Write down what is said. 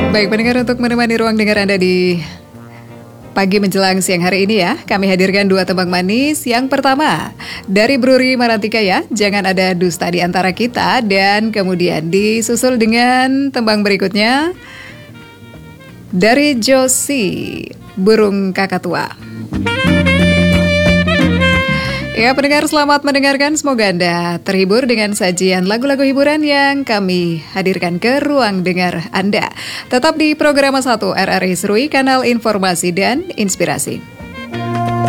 Baik pendengar, untuk menemani ruang dengar Anda di pagi menjelang siang hari ini ya, kami hadirkan dua tembang manis. Yang pertama dari Bruri Marantika ya, Jangan Ada Dusta di Antara Kita. Dan kemudian disusul dengan tembang berikutnya dari Josie, Burung Kakatua. Ya pendengar, selamat mendengarkan. Semoga Anda terhibur dengan sajian lagu-lagu hiburan yang kami hadirkan ke ruang dengar Anda. Tetap di program 1 RRI Serui, kanal informasi dan inspirasi.